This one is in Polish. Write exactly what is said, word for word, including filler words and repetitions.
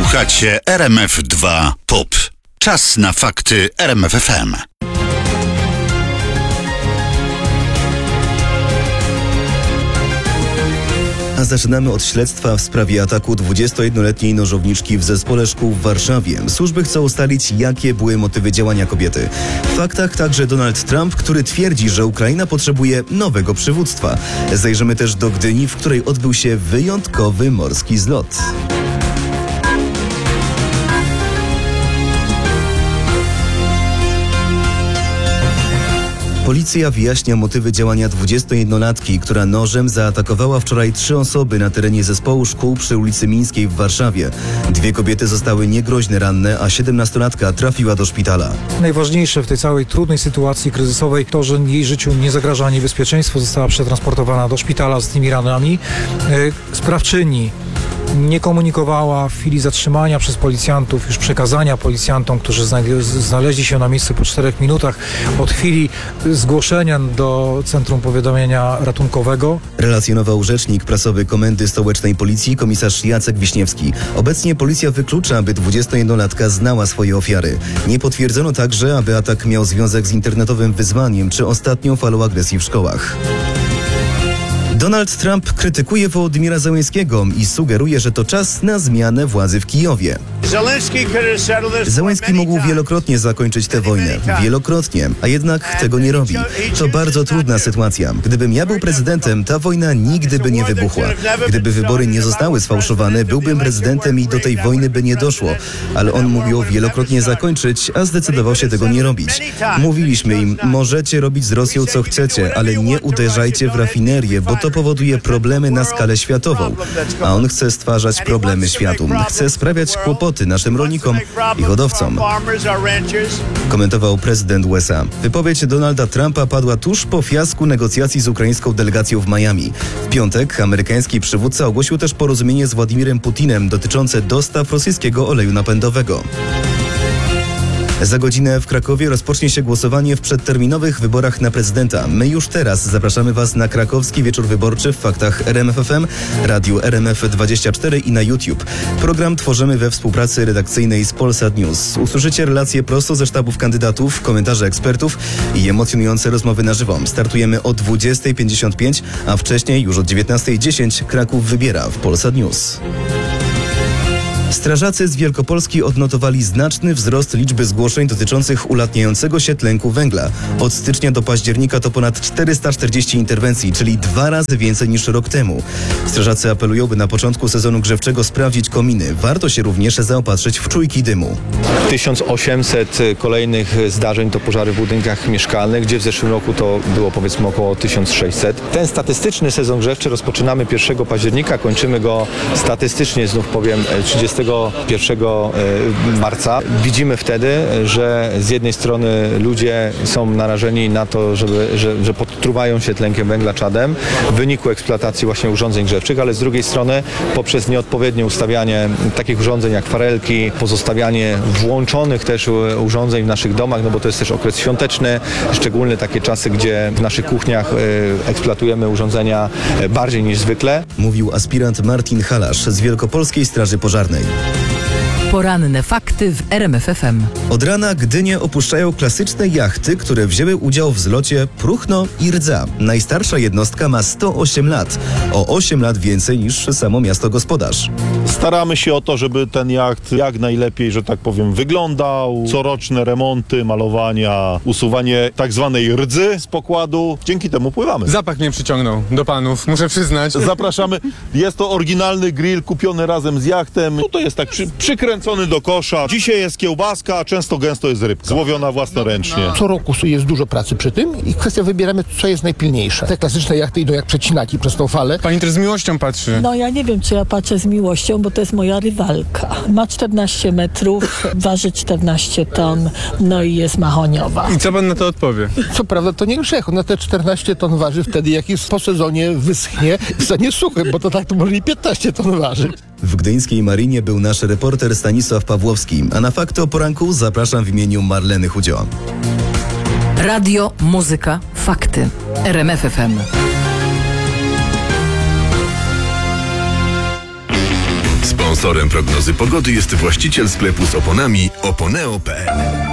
Słuchacie R M F dwa Pop. Czas na fakty R M F F M. A zaczynamy od śledztwa w sprawie ataku dwudziestojednoletniej nożowniczki w zespole szkół w Warszawie. Służby chcą ustalić, jakie były motywy działania kobiety. W faktach także Donald Trump, który twierdzi, że Ukraina potrzebuje nowego przywództwa. Zajrzymy też do Gdyni, w której odbył się wyjątkowy morski zlot. Policja wyjaśnia motywy działania dwudziestojednolatki, która nożem zaatakowała wczoraj trzy osoby na terenie zespołu szkół przy ulicy Mińskiej w Warszawie. Dwie kobiety zostały niegroźnie ranne, a siedemnastolatka trafiła do szpitala. Najważniejsze w tej całej trudnej sytuacji kryzysowej to, że jej życiu nie zagraża niebezpieczeństwo. Została przetransportowana do szpitala z tymi ranami. Sprawczyni nie komunikowała w chwili zatrzymania przez policjantów, już przekazania policjantom, którzy znaleźli się na miejscu po czterech minutach od chwili zgłoszenia do Centrum Powiadamiania Ratunkowego. Relacjonował rzecznik prasowy Komendy Stołecznej Policji komisarz Jacek Wiśniewski. Obecnie policja wyklucza, aby dwudziestojednolatka znała swoje ofiary. Nie potwierdzono także, aby atak miał związek z internetowym wyzwaniem czy ostatnią falą agresji w szkołach. Donald Trump krytykuje Wołodymyra Zełenskiego i sugeruje, że to czas na zmianę władzy w Kijowie. Zełenski mógł wielokrotnie zakończyć tę wojnę. Wielokrotnie, a jednak tego nie robi. To bardzo trudna sytuacja. Gdybym ja był prezydentem, ta wojna nigdy by nie wybuchła. Gdyby wybory nie zostały sfałszowane, byłbym prezydentem i do tej wojny by nie doszło. Ale on mógł ją wielokrotnie zakończyć, a zdecydował się tego nie robić. Mówiliśmy im, możecie robić z Rosją co chcecie, ale nie uderzajcie w rafinerię, bo to powoduje problemy na skalę światową. A on chce stwarzać problemy światu. Chce sprawiać kłopoty naszym rolnikom i hodowcom. Komentował prezydent U S A. Wypowiedź Donalda Trumpa padła tuż po fiasku negocjacji z ukraińską delegacją w Miami. W piątek amerykański przywódca ogłosił też porozumienie z Władimirem Putinem dotyczące dostaw rosyjskiego oleju napędowego. Za godzinę w Krakowie rozpocznie się głosowanie w przedterminowych wyborach na prezydenta. My już teraz zapraszamy Was na krakowski wieczór wyborczy w faktach R M F F M, radiu R M F dwadzieścia cztery i na YouTube. Program tworzymy we współpracy redakcyjnej z Polsat News. Usłyszycie relacje prosto ze sztabów kandydatów, komentarze ekspertów i emocjonujące rozmowy na żywo. Startujemy o dwudziestej pięćdziesiąt pięć, a wcześniej już od dziewiętnastej dziesięć Kraków wybiera w Polsat News. Strażacy z Wielkopolski odnotowali znaczny wzrost liczby zgłoszeń dotyczących ulatniającego się tlenku węgla. Od stycznia do października to ponad czterysta czterdzieści interwencji, czyli dwa razy więcej niż rok temu. Strażacy apelują, by na początku sezonu grzewczego sprawdzić kominy. Warto się również zaopatrzyć w czujki dymu. tysiąc osiemset kolejnych zdarzeń to pożary w budynkach mieszkalnych, gdzie w zeszłym roku to było powiedzmy około tysiąc sześćset. Ten statystyczny sezon grzewczy rozpoczynamy pierwszego października, kończymy go statystycznie, znów powiem, trzydziestego pierwszego marca. Widzimy wtedy, że z jednej strony ludzie są narażeni na to, żeby, że, że podtruwają się tlenkiem węgla, czadem w wyniku eksploatacji właśnie urządzeń grzewczych, ale z drugiej strony poprzez nieodpowiednie ustawianie takich urządzeń jak farelki, pozostawianie włączonych też urządzeń w naszych domach, no bo to jest też okres świąteczny, szczególnie takie czasy, gdzie w naszych kuchniach eksploatujemy urządzenia bardziej niż zwykle. Mówił aspirant Martin Halasz z Wielkopolskiej Straży Pożarnej. Poranne fakty w R M F F M. Od rana Gdynię opuszczają klasyczne jachty, które wzięły udział w zlocie Próchno i Rdza. Najstarsza jednostka ma sto osiem lat. O osiem lat więcej niż samo miasto gospodarz. Staramy się o to, żeby ten jacht jak najlepiej, że tak powiem, wyglądał. Coroczne remonty, malowania, usuwanie tak zwanej rdzy z pokładu. Dzięki temu pływamy. Zapach mnie przyciągnął do panów, muszę przyznać. Zapraszamy. Jest to oryginalny grill kupiony razem z jachtem. Tutaj jest tak przy, przykręcony do kosza. Dzisiaj jest kiełbaska, często gęsto jest rybka. Złowiona własnoręcznie. Co roku jest dużo pracy przy tym i kwestia wybieramy, co jest najpilniejsze. Te klasyczne jachty idą jak przecinaki przez tą falę. Pani też z miłością patrzy. No ja nie wiem, czy ja patrzę z miłością, bo to jest moja rywalka. Ma czternaście metrów, waży czternaście ton, no i jest mahoniowa. I co pan na to odpowie? Co prawda to nie grzech, ona te czternaście ton waży wtedy, jak jest po sezonie wyschnie i stanie suchym, bo to tak to może i piętnaście ton waży. W gdyńskiej Marinie był nasz reporter Stanisław Pawłowski, a na Fakty o poranku zapraszam w imieniu Marleny Chudzio. Radio, muzyka, fakty. R M F F M. Sponsorem prognozy pogody jest właściciel sklepu z oponami oponeo kropka p l.